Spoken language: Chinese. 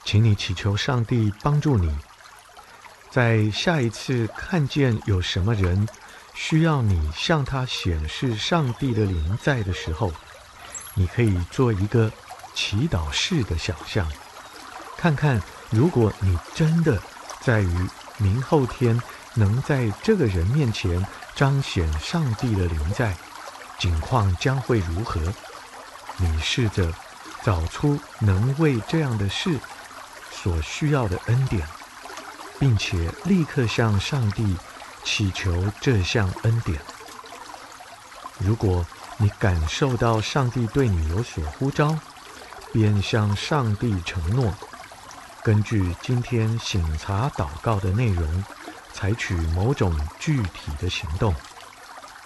请你祈求上帝帮助你，在下一次看见有什么人需要你向他显示上帝的临在的时候，你可以做一个祈祷式的想象，看看如果你真的在于明后天能在这个人面前彰显上帝的临在，景况将会如何？你试着找出能为这样的事所需要的恩典，并且立刻向上帝祈求这项恩典。如果你感受到上帝对你有所呼召，便向上帝承诺，根据今天省察祷告的内容，采取某种具体的行动。